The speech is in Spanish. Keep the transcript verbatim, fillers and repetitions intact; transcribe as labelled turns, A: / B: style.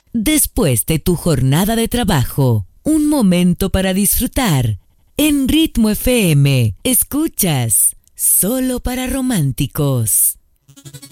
A: Después de tu jornada de trabajo, un momento para disfrutar. En Ritmo F M, escuchas Solo para Románticos.